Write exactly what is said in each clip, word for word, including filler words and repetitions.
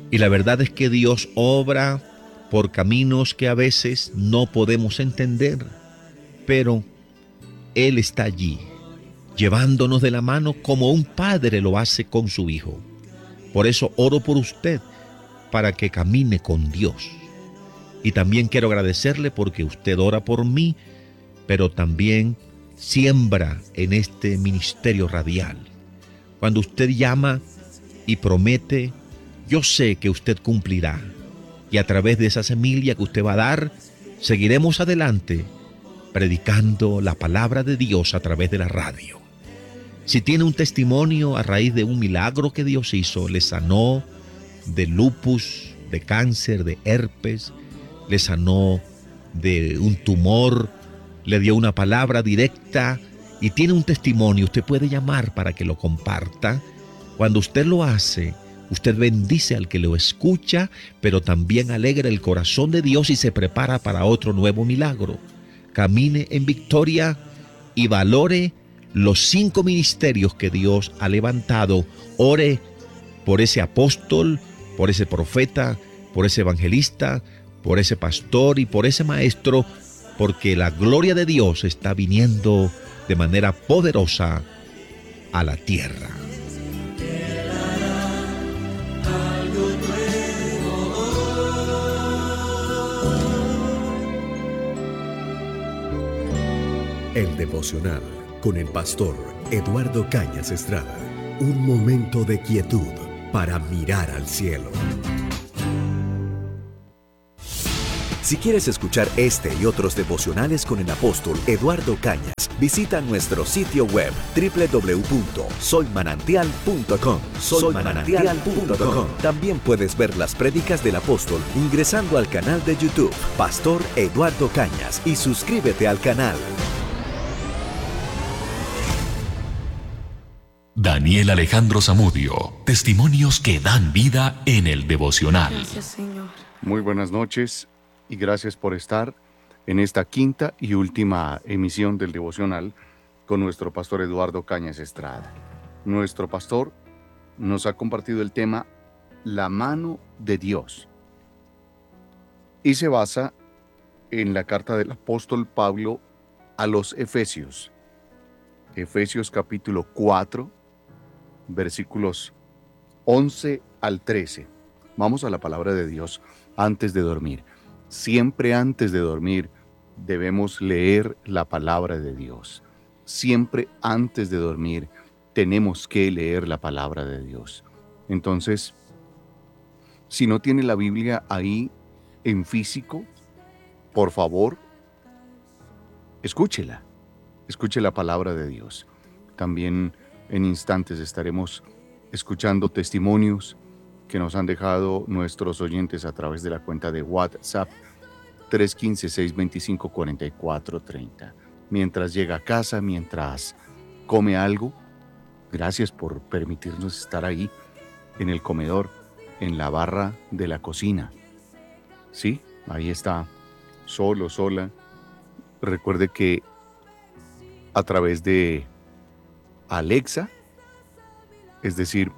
Y la verdad es que Dios obra por caminos que a veces no podemos entender, pero Él está allí, llevándonos de la mano como un padre lo hace con su hijo. Por eso oro por usted, para que camine con Dios. Y también quiero agradecerle porque usted ora por mí, pero también siembra en este ministerio radial. Cuando usted llama y promete, yo sé que usted cumplirá. Y a través de esa semilla que usted va a dar, seguiremos adelante predicando la palabra de Dios a través de la radio. Si tiene un testimonio a raíz de un milagro que Dios hizo, le sanó de lupus, de cáncer, de herpes, le sanó de un tumor, le dio una palabra directa y tiene un testimonio, usted puede llamar para que lo comparta. Cuando usted lo hace, usted bendice al que lo escucha, pero también alegra el corazón de Dios y se prepara para otro nuevo milagro. Camine en victoria y valore los cinco ministerios que Dios ha levantado. Ore por ese apóstol, por ese profeta, por ese evangelista, por ese pastor y por ese maestro, porque la gloria de Dios está viniendo de manera poderosa a la tierra. El devocional con el pastor Eduardo Cañas Estrada. Un momento de quietud para mirar al cielo. Si quieres escuchar este y otros devocionales con el apóstol Eduardo Cañas, visita nuestro sitio web doble u doble u doble u punto soy manantial punto com. soy manantial punto com. También puedes ver las prédicas del apóstol ingresando al canal de YouTube Pastor Eduardo Cañas y suscríbete al canal. Daniel Alejandro Zamudio, testimonios que dan vida en el devocional. Gracias, Señor. Muy buenas noches y gracias por estar en esta quinta y última emisión del devocional con nuestro pastor Eduardo Cañas Estrada. Nuestro pastor nos ha compartido el tema La mano de Dios y se basa en la carta del apóstol Pablo a los Efesios. Efesios capítulo cuatro, versículos once al trece. Vamos a la palabra de Dios antes de dormir. Siempre antes de dormir debemos leer la palabra de Dios. Siempre antes de dormir tenemos que leer la palabra de Dios. Entonces, si no tiene la Biblia ahí en físico, por favor, escúchela. Escuche la palabra de Dios. También en instantes estaremos escuchando testimonios que nos han dejado nuestros oyentes a través de la cuenta de WhatsApp tres uno cinco, seis dos cinco, cuatro cuatro tres cero. Mientras llega a casa, mientras come algo, gracias por permitirnos estar ahí en el comedor, en la barra de la cocina. Sí, ahí está, solo, sola. Recuerde que a través de Alexa, es decir,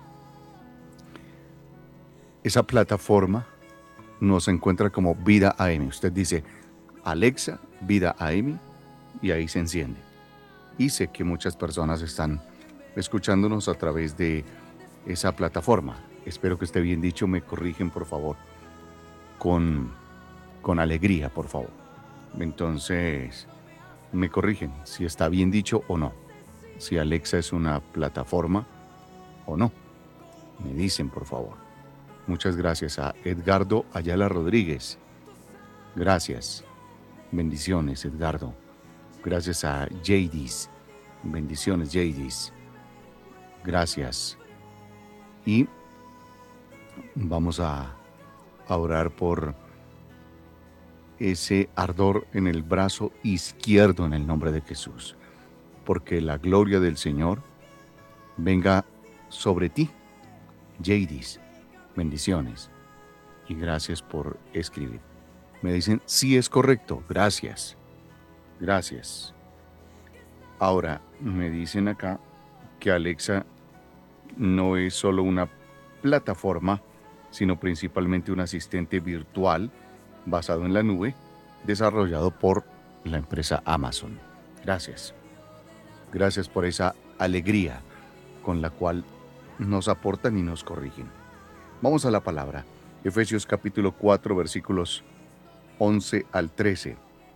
esa plataforma nos encuentra como Vida A M. Usted dice, Alexa, Vida A M, y ahí se enciende. Y sé que muchas personas están escuchándonos a través de esa plataforma. Espero que esté bien dicho, me corrigen por favor, con, con alegría, por favor. Entonces, me corrigen si está bien dicho o no, si Alexa es una plataforma o no. Me dicen, por favor. Muchas gracias a Edgardo Ayala Rodríguez. Gracias. Bendiciones, Edgardo. Gracias a Jadis. Bendiciones, Jadis. Gracias. Y vamos a, a orar por ese ardor en el brazo izquierdo en el nombre de Jesús. Porque la gloria del Señor venga sobre ti, Jadis. Bendiciones y gracias por escribir. Me dicen, sí es correcto, gracias, gracias. Ahora, me dicen acá que Alexa no es solo una plataforma, sino principalmente un asistente virtual basado en la nube, desarrollado por la empresa Amazon. Gracias. Gracias por esa alegría con la cual nos aportan y nos corrigen. Vamos a la palabra. Efesios capítulo cuatro, versículos once al trece.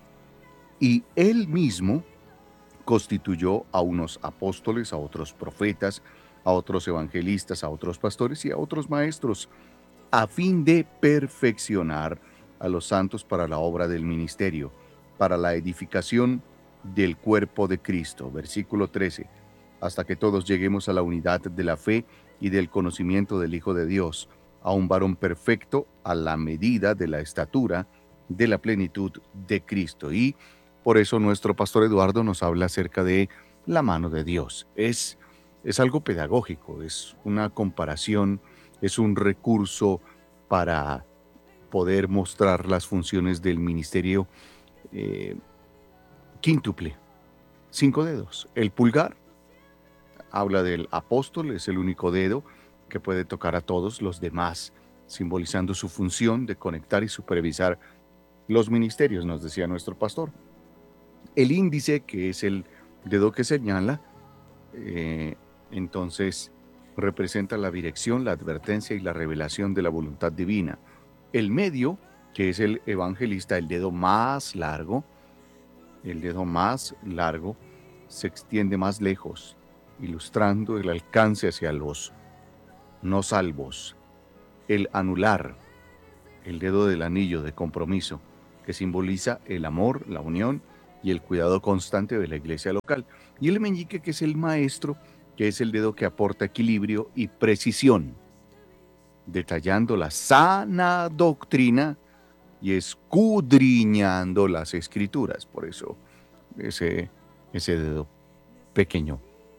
Y él mismo constituyó a unos apóstoles, a otros profetas, a otros evangelistas, a otros pastores y a otros maestros, a fin de perfeccionar a los santos para la obra del ministerio, para la edificación del cuerpo de Cristo. Versículo trece. Hasta que todos lleguemos a la unidad de la fe y del conocimiento del Hijo de Dios, a un varón perfecto a la medida de la estatura de la plenitud de Cristo. Y por eso nuestro pastor Eduardo nos habla acerca de la mano de Dios. Es, es algo pedagógico, es una comparación, es un recurso para poder mostrar las funciones del ministerio eh, quíntuple. Cinco dedos. El pulgar habla del apóstol, es el único dedo que puede tocar a todos los demás, simbolizando su función de conectar y supervisar los ministerios, nos decía nuestro pastor. El índice, que es el dedo que señala, eh, entonces representa la dirección, la advertencia y la revelación de la voluntad divina. El medio, que es el evangelista, el dedo más largo, el dedo más largo se extiende más lejos, ilustrando el alcance hacia los no salvos. El anular, el dedo del anillo de compromiso, que simboliza el amor, la unión y el cuidado constante de la iglesia local. Y el meñique, que es el maestro, que es el dedo que aporta equilibrio y precisión, detallando la sana doctrina y escudriñando las escrituras. Por eso ese, ese dedo pequeño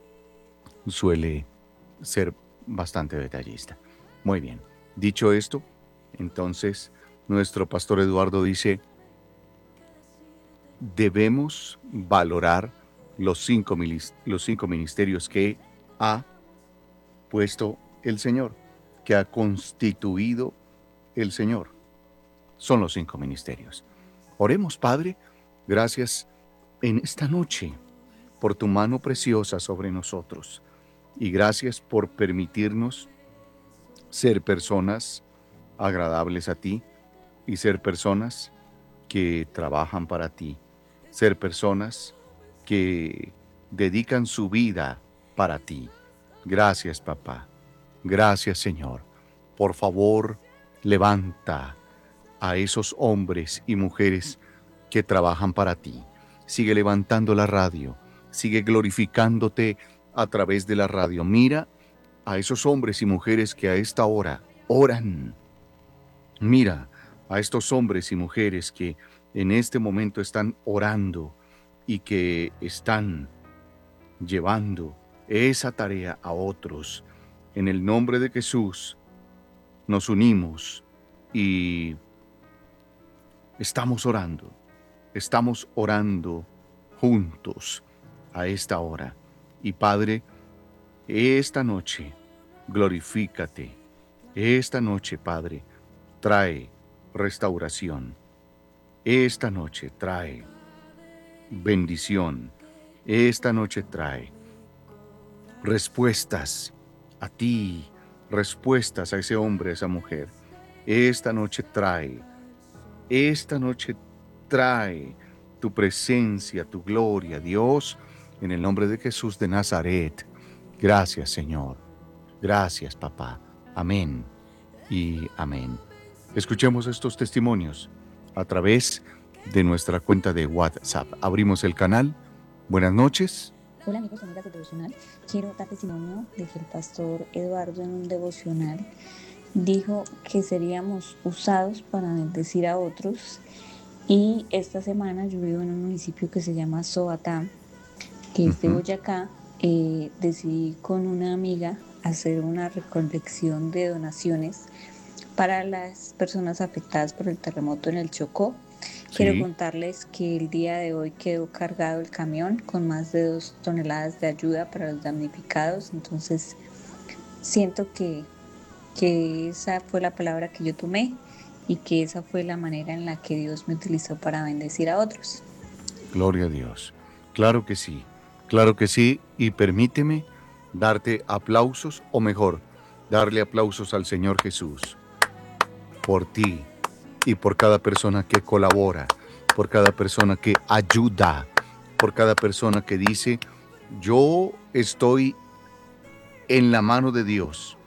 suele ser bastante detallista. Muy bien, dicho esto, entonces nuestro pastor Eduardo dice: debemos valorar los cinco, los cinco ministerios que ha puesto el Señor, que ha constituido el Señor. Son los cinco ministerios. Oremos, Padre, gracias en esta noche por tu mano preciosa sobre nosotros, y gracias por permitirnos ser personas agradables a ti y ser personas que trabajan para ti, ser personas que dedican su vida para ti. Gracias, papá. Gracias, Señor. Por favor, levanta a esos hombres y mujeres que trabajan para ti. Sigue levantando la radio, sigue glorificándote a través de la radio. Mira a esos hombres y mujeres que a esta hora oran. Mira a estos hombres y mujeres que en este momento están orando y que están llevando esa tarea a otros. En el nombre de Jesús nos unimos y estamos orando, estamos orando juntos a esta hora. Y Padre, esta noche glorifícate. Esta noche, Padre, trae restauración. Esta noche trae bendición. Esta noche trae respuestas a ti, respuestas a ese hombre, a esa mujer. Esta noche trae, esta noche trae tu presencia, tu gloria, Dios, en el nombre de Jesús de Nazaret. Gracias, Señor. Gracias, papá. Amén y amén. Escuchemos estos testimonios a través de nuestra cuenta de WhatsApp. Abrimos el canal. Buenas noches. Hola amigos y amigas del devocional. Quiero dar testimonio de que el pastor Eduardo en un devocional dijo que seríamos usados para bendecir a otros. Y esta semana yo vivo en un municipio que se llama Soatá, que es de Boyacá. Eh, decidí con una amiga hacer una recolección de donaciones para las personas afectadas por el terremoto en el Chocó. Sí. Quiero contarles que el día de hoy quedó cargado el camión con más de dos toneladas de ayuda para los damnificados. Entonces siento que que esa fue la palabra que yo tomé y que esa fue la manera en la que Dios me utilizó para bendecir a otros. Gloria a Dios. Claro que sí, claro que sí. Y permíteme darte aplausos, o mejor, darle aplausos al Señor Jesús por ti y por cada persona que colabora, por cada persona que ayuda, por cada persona que dice, yo estoy en la mano de Dios,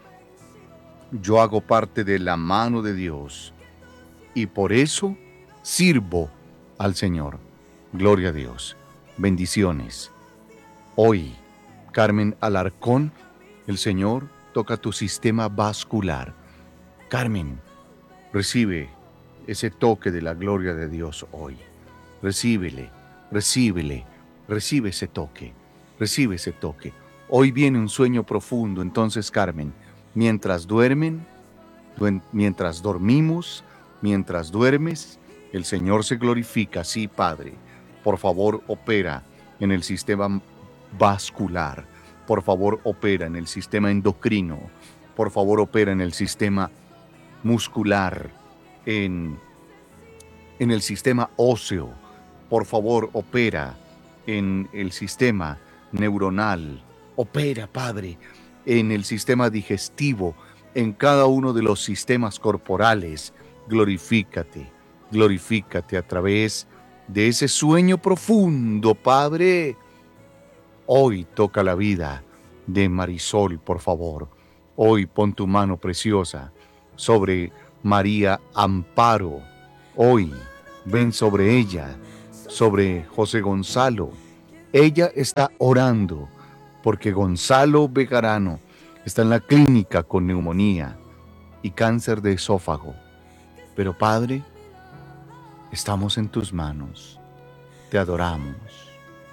yo hago parte de la mano de Dios y por eso sirvo al Señor. Gloria a Dios. Bendiciones. Hoy, Carmen Alarcón, el Señor toca tu sistema vascular. Carmen, recibe ese toque de la gloria de Dios hoy. Recíbele, recíbele, recibe ese toque, recibe ese toque. Hoy viene un sueño profundo, entonces, Carmen, mientras duermen, duen- mientras dormimos, mientras duermes, el Señor se glorifica, sí, Padre. Por favor, opera en el sistema vascular. Por favor, opera en el sistema endocrino. Por favor, opera en el sistema muscular, en, en el sistema óseo. Por favor, opera en el sistema neuronal. Opera, Padre, en el sistema digestivo, en cada uno de los sistemas corporales. Glorifícate, glorifícate a través de ese sueño profundo, Padre. Hoy toca la vida de Marisol, por favor. Hoy pon tu mano preciosa sobre María Amparo. Hoy ven sobre ella, sobre José Gonzalo. Ella está orando porque Gonzalo Bejarano está en la clínica con neumonía y cáncer de esófago. Pero Padre, estamos en tus manos. Te adoramos.